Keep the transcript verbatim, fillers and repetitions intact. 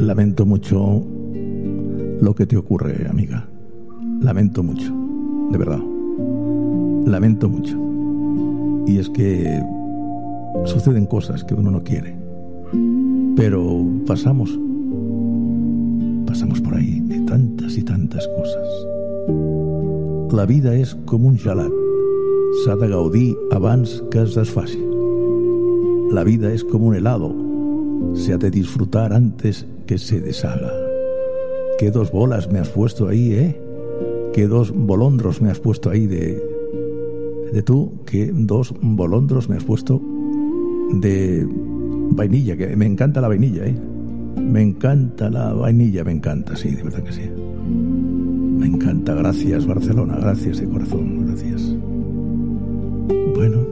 Lamento mucho lo que te ocurre, amiga. Lamento mucho, de verdad. Lamento mucho. Y es que suceden cosas que uno no quiere. Pero pasamos, pasamos por ahí de tantas y tantas cosas. La vida és com un gelat. S'ha de gaudir abans que es desfaci. La vida es como un helado. Se ha de disfrutar antes que se deshaga. ¿Qué dos bolas me has puesto ahí, eh? ¿Qué dos bolondros me has puesto ahí de... de tú? ¿Qué dos bolondros me has puesto de vainilla? Que me encanta la vainilla, eh. Me encanta la vainilla, me encanta, sí, de verdad que sí. Me encanta, gracias Barcelona, gracias de corazón, gracias. Bueno,